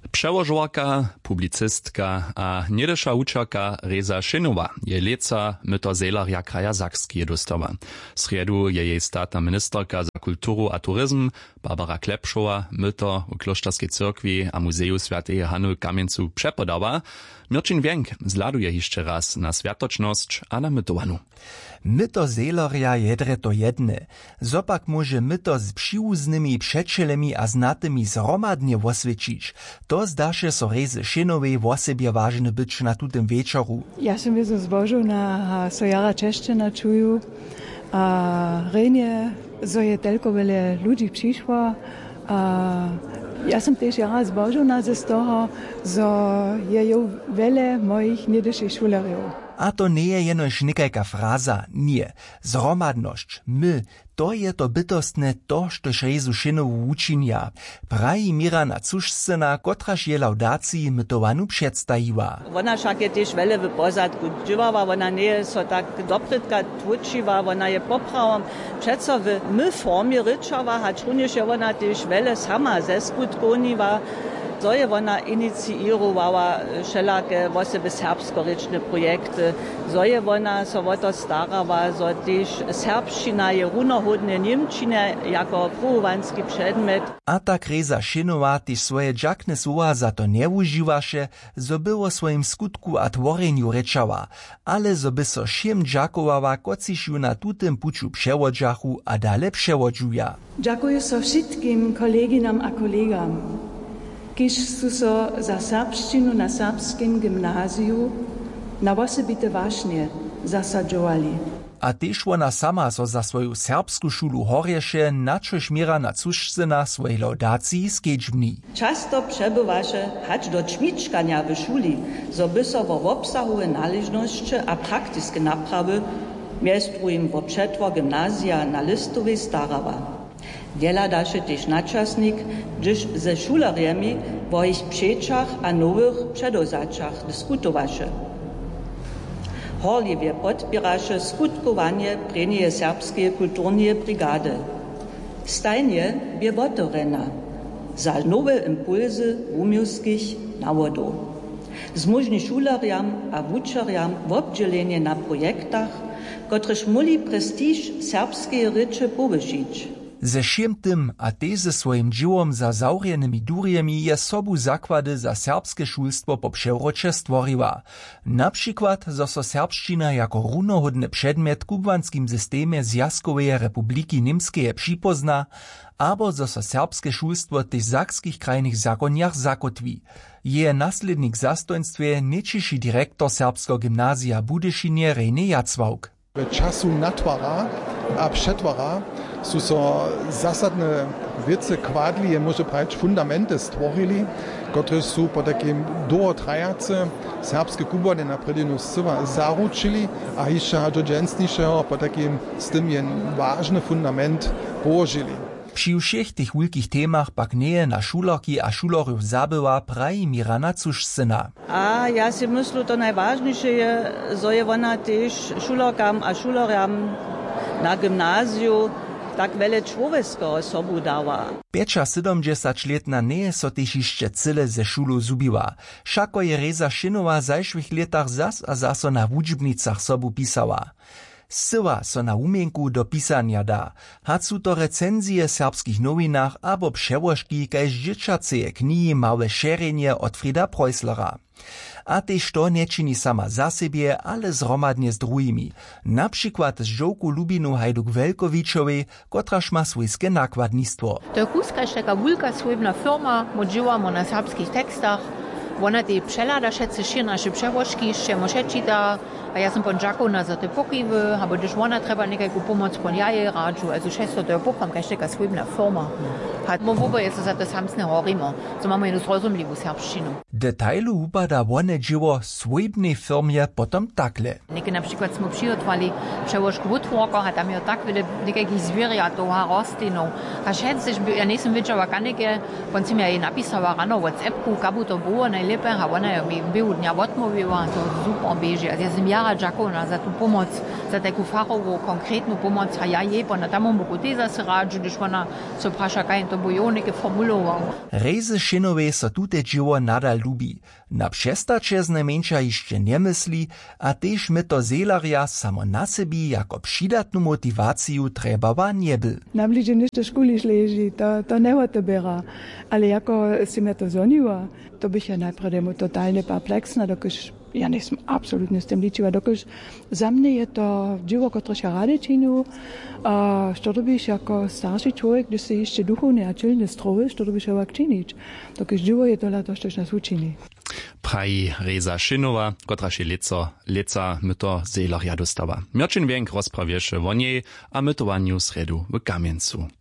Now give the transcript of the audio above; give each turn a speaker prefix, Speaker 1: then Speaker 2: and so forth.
Speaker 1: Przełożowarka, publicistka a niedysza uczarka Reza Szynowa je leca myto Zelaria kraja Sakskie dostawa. Sredu je jej statna ministerka za kulturu a turizm Barbara Klepszowa myto u Kloštarskiej cyrkwi a Muzeju Świętej Hanny Kamieńcu przepodała. Mirčin Węg zladuje jeszcze raz na światoczność a na mytowanu.
Speaker 2: Myto Zelaria jedre to jedne. Zopak może myto z przyłuznymi przeczelemi a znatymi zromadnie osvědčić. To zdaše so Rezy Szynowej w osobie ważny być na tutym wieczoru.
Speaker 3: Ja sam wiedzą zbożona, so jara czeszczyna czuju, a rejnie, so je telko wiele ludzi przyszło, ja sam też jara zbożona z toho, so je ju wiele moich niedyszych szulariów.
Speaker 2: A to nie je jenož nekajka fraza, nie. Zromadność, my, to je to bytostne to, štož Rezu Szynowu učinja. Praji Mirana Cušscyna, kotraž je laudaciji mytowanu předstajiła.
Speaker 4: Ona však je tež vele v pozadku dživava, ona nie je so tak dopritka tvučiva, ona je popravom přeco v my formie ryczava, hač runjež je ona tež vele sama ze skutkoniva. So je ona iniciirowała wszelakie osoby serbsko-ryczne projekty. So je ona so o to starała, so też serbszczyna je runohodne niemčine jako pruwanski przedmiot.
Speaker 2: A tak Reza Szynowa też swoje dżakne słowa za to nie używaše, zo było swoim skutku a tworeniu rečała, ale zo by so všem dżakowała, kociž ju na tutym puču přewodžachu a dale přewodžuja.
Speaker 3: Dziękuję so wszystkim koleginam a kolegam, kiż su so za serbszczynu na serbskim gimnazju na osobite ważnie zasadzowali.
Speaker 2: A też ona sama so za swoją serbsku szulu horješe, načož Mirana Cušscyna swojej laudacji skedźbni.
Speaker 4: Často przebywaše hać do ćmičkania w szuli, so by so wo obsahowe należności a praktyczne naprawy, między drugim wo przetwór gimnazja na Listowej starawa. Wiela daše też naczasnik, gdyż ze szulariami wo ich przeczach a nowych przedozaczach dyskutowaše. Horliwie podpieraše skutkowanie prenie serbskie kulturnie brigady. Stajnie bie wotorena za nowe impulsy umiejskich nawodów. Zmužni szulariam a wučariam w obdzielenie na projektach, kotrež muli prestiž serbskie rycze powyžić.
Speaker 2: Ze všim tym, a też ze swoim džiwom za zaurjenými durjemi je sobu zakłady za serbskie szulstwo po přewroče stworiła. Na przykład, zo so serbščina jako runohodny przedmiot w kubłanskim systemie Zjazkowej Republiki Niemskeje připozna, abo zo so serbskie szulstwo też w zakskich krajnych zakonjach zakotwi. Je naslednik zastojnstwie niečiši direktor serbskiego gimnazja Budyšinie Rene Jacvauk.
Speaker 5: W czasu natwara a przetwara su so zasadne wiece kwadli, może powiedzieć fundamenty stworili, które su po takim długotrajające serbskie kubłany na predinu zcywa zaručili, a jeszcze do dżęsniejszego po takim z tym je ważny fundament położyli.
Speaker 2: Przy všech tych wielkich temach pak nie na šulerki a šulerów zabyła praji Mirana Cušscyna.
Speaker 4: A ja si myślę, to najważniejsze je, że je ona też šulerkam a šuleram na gimnazju tak wiele człowieckiego osobu dała.
Speaker 2: 75-letna nie je so też jeszcze cyle ze szulu zubiła. Šako je Reza Szynowa w zajszłych latach zas a zaso na wudźbnicach sobu pisała. Syła so na umienku do pisania da. Hacu to recenzje w serbskich nowinach abo przełożki kaž dzieciaceje knihy małe szerenje od Frida Preußlera. A tež to nečini sama za siebie, ale zromadnie z drugimi. Na przykład z žołku Lubinu Hajduk-Velkovičovej, kotraž ma swojskie nakładnictwo.
Speaker 6: To je kuska taka wulka swojbna firma, modžiwamo na serbskich tekstach. Ona te przelada všetce šir naše převočky, še moše čita, a ja sam pon džakovna za te pokiwy, abo když ona treba nekajku pomoc pon jaje radžu, also šesto to je pokram, kaž taka swojbna firma. Hat mo wobo je so za to samsne horimo, so mamy jednu zrozumljivu serbščinu.
Speaker 2: Detailu upada one dživo swojbnej firmie potom takle.
Speaker 6: Neke na przykład smo přijotvali převočku Woodwalker, a tam je tak vele nekajkih zvijatov a rostlinov. A šetce, ja nisam vidjela kaneke, pon si mi je napisala rano v WhatsAppku, kabu to było najlepe, a ona je mi bil dnja odmoviva, to super beži. Ja sam jara džakovna za tu pomoc, za taką fachową, konkretną pomoc, a ja jej, bo na tam mogę też zase radzi, gdyż ona co prasza, kaj to bojownik formulował.
Speaker 2: Rejzy Szynowej so tute dzieło nadal lubi. Na przestacie znajmniejsza jeszcze nie myśli, a też my to zelaria samo na sobie jako przydatną motywację trzeba nie był.
Speaker 3: Najbliżej niż do szkoły leży, to nie to biera. Ale jako si mnie to zoniła, to bych ja najpierw totalnie perpleksna, dokud ja nisem absolutnie z tym liczyła, dokud za mnie je to dzieło, które się rady czynił, a co to byś jako starszy człowiek, gdy się jeszcze duchownie a czylnie strowisz, to byś ją czynić. Dokud dzieło je to to, coś nas uczyni.
Speaker 1: Praji Reza Szynowa, która się leca myto zelaria dostała. Mierczyn więk rozprawieše o niej a mytowaniu sredu w Kamieńcu.